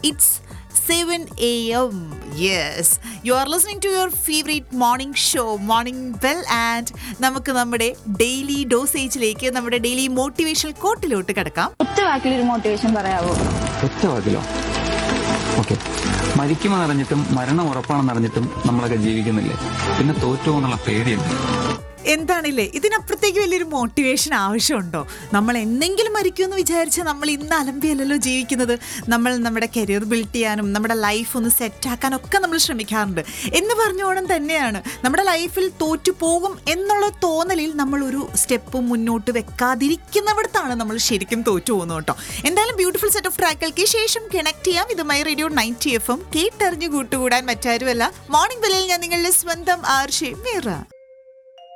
It's 7 a.m. Yes, you are listening to your favorite morning show, Morning Bell, and നമുക്ക് നമ്മുടെ daily ഡോസേജിലേക്ക് നമ്മുടെ daily motivational കോട്ടിലോട്ട് കിടക്കാം. ഒറ്റ വാക്കിലൊരു motivation പറയാവോ? ഒറ്റ വാക്കിലോ? ഓക്കെ. മരിക്കുമെന്നറിഞ്ഞിട്ടും മരണം ഉറപ്പാണെന്നറിഞ്ഞിട്ടും നമ്മളൊക്കെ ജീവിക്കുന്നില്ലേ? പിന്നെ തോറ്റുപോകുന്നുള്ള പേടിയുണ്ട്. എന്താണില്ലേ, ഇതിനപ്പുറത്തേക്ക് വലിയൊരു മോട്ടിവേഷൻ ആവശ്യമുണ്ടോ? നമ്മൾ എന്തെങ്കിലും മരിക്കുമെന്ന് വിചാരിച്ചാൽ നമ്മൾ ഇന്ന് അലമ്പിയല്ലല്ലോ ജീവിക്കുന്നത്. നമ്മൾ നമ്മുടെ കരിയർ ബിൽഡ് ചെയ്യാനും നമ്മുടെ ലൈഫ് ഒന്ന് സെറ്റാക്കാനൊക്കെ നമ്മൾ ശ്രമിക്കാറുണ്ട്. എന്ന് പറഞ്ഞോണം തന്നെയാണ് നമ്മുടെ ലൈഫിൽ തോറ്റു പോകും എന്നുള്ള തോന്നലിൽ നമ്മൾ ഒരു സ്റ്റെപ്പ് മുന്നോട്ട് വെക്കാതിരിക്കുന്നിടത്താണ് നമ്മൾ ശരിക്കും തോറ്റു പോകുന്നത് കേട്ടോ. എന്തായാലും ബ്യൂട്ടിഫുൾ സെറ്റ് ഓഫ് ട്രാക്കുകൾക്ക് ശേഷം കണക്ട് ചെയ്യാം. ഇത് മൈ റേഡിയോ 90 FM കേട്ടറിഞ്ഞു കൂട്ടുകൂടാൻ മറ്റാരുമല്ല, മോർണിംഗ് ബെല്ലിൽ ഞാൻ നിങ്ങളുടെ സ്വന്തം ആർഷി മീറ.